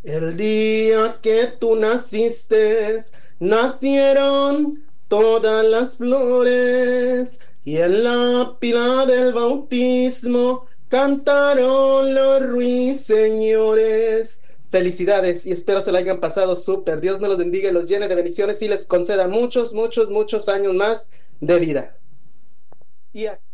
El día que tú naciste, nacieron todas las flores y en la pila del bautismo cantaron los ruiseñores. Felicidades y espero se la hayan pasado súper. Dios me los bendiga y los llene de bendiciones y les conceda muchos, muchos, muchos años más de vida. Y